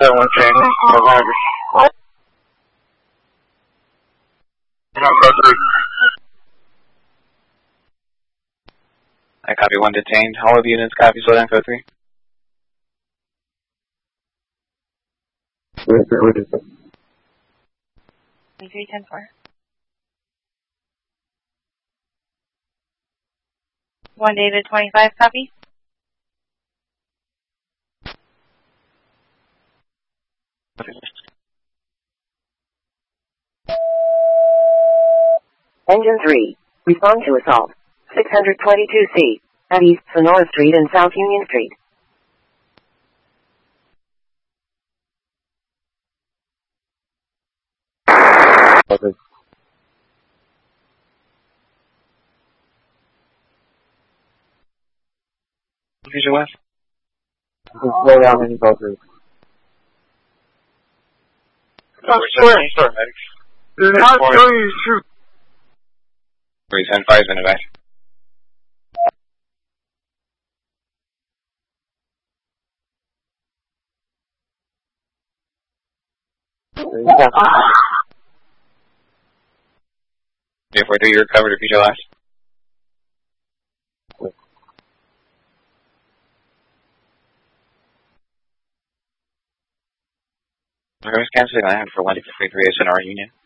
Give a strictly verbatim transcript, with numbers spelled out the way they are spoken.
seven one ten, I copy one detained. All of units copy, slow down code three. three ten four. One David twenty-five, copy. Engine three, respond to assault. six twenty-two C, at East Sonora Street and South Union Street. Okay. Future West. Slow down any focus. Stop swearing, start medics. They're not going to shoot. three seven five is in advice. three four three, you're recovered to future last. Reverse canceling, I have for one two three three, Sonora Union.